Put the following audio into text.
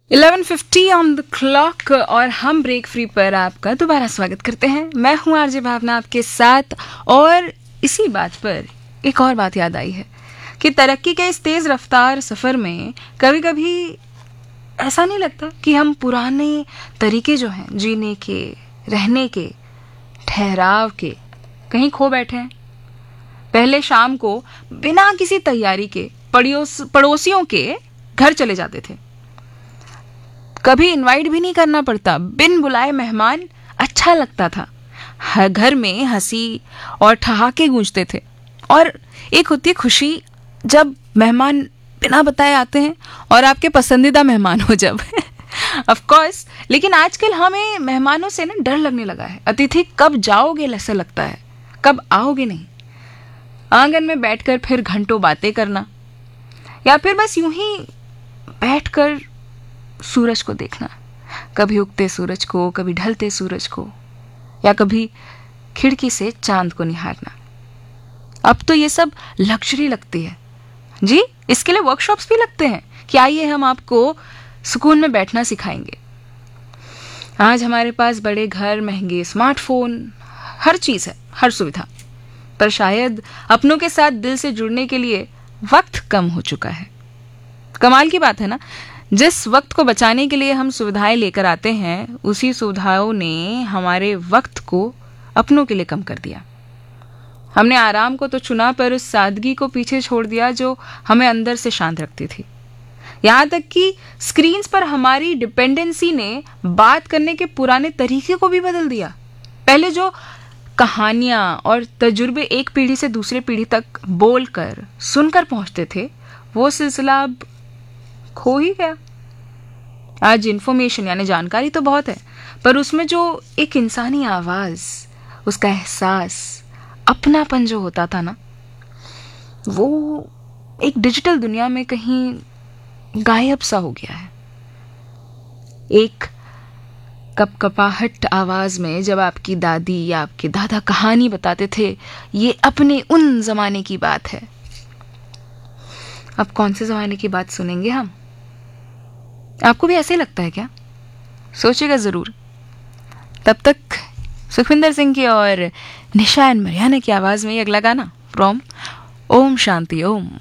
11:50 on the clock और हम break free पर आपका दोबारा स्वागत करते हैं। मैं हूं आरजे भावना आपके साथ। और इसी बात पर एक और बात याद आई है कि तरक्की के इस तेज रफ्तार सफर में कभी कभी ऐसा नहीं लगता कि हम पुराने तरीके जो हैं जीने के, रहने के, ठहराव के कहीं खो बैठे हैं। पहले शाम को बिना किसी तैयारी के पड़ोसियों के घर चले जाते थे। कभी इनवाइट भी नहीं करना पड़ता, बिन बुलाए मेहमान। अच्छा लगता था। हर घर में हंसी और ठहाके गूंजते थे। और एक होती है खुशी जब मेहमान बिना बताए आते हैं और आपके पसंदीदा मेहमान हो जब ऑफ कोर्स। लेकिन आजकल हमें मेहमानों से ना डर लगने लगा है। अतिथि कब जाओगे ऐसा लगता है, कब आओगे नहीं। आंगन में बैठकर फिर घंटों बातें करना, या फिर बस यूं ही बैठकर सूरज को देखना, कभी उगते सूरज को, कभी ढलते सूरज को, या कभी खिड़की से चांद को निहारना। अब तो ये सब लग्जरी लगती है जी। इसके लिए वर्कशॉप्स भी लगते हैं कि आइए हम आपको सुकून में बैठना सिखाएंगे। आज हमारे पास बड़े घर, महंगे स्मार्टफोन, हर चीज है, हर सुविधा, पर शायद अपनों के साथ दिल से जुड़ने के लिए वक्त कम हो चुका है। कमाल की बात है ना, जिस वक्त को बचाने के लिए हम सुविधाएं लेकर आते हैं, उसी सुविधाओं ने हमारे वक्त को अपनों के लिए कम कर दिया। हमने आराम को तो चुना, पर उस सादगी को पीछे छोड़ दिया जो हमें अंदर से शांत रखती थी। यहाँ तक कि स्क्रीन्स पर हमारी डिपेंडेंसी ने बात करने के पुराने तरीके को भी बदल दिया। पहले जो कहानियां और तजुर्बे एक पीढ़ी से दूसरे पीढ़ी तक बोलकर, सुनकर पहुंचते थे, वो सिलसिला अब खो ही गया। आज इंफॉर्मेशन यानी जानकारी तो बहुत है, पर उसमें जो एक इंसानी आवाज, उसका एहसास, अपनापन जो होता था ना, वो एक डिजिटल दुनिया में कहीं गायब सा हो गया है। एक कपकपाहट आवाज में जब आपकी दादी या आपके दादा कहानी बताते थे, ये अपने उन जमाने की बात है। अब कौन से जमाने की बात सुनेंगे हम? आपको भी ऐसे लगता है क्या? सोचिएगा जरूर। तब तक सुखविंदर सिंह की और निशा एंड मरियाना की आवाज में ये अगला गाना फ्रॉम ओम शांति ओम।